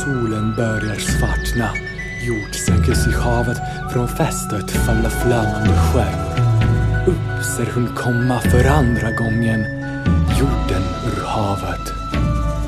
solen börjar svartna. Jord sänkes i havet, från fästet falla flammande stjärnor. Upp ser hon komma för andra gången, jorden ur havet.